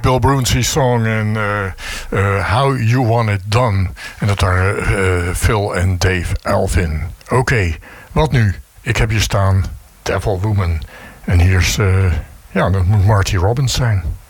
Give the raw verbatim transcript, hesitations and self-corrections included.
Bill Brunswick song en uh, uh, How You Want It Done. En dat waren uh, Phil en Dave Elvin. Oké, okay, wat nu? Ik heb hier staan Devil Woman. En hier is, uh, ja, dat moet Marty Robbins zijn.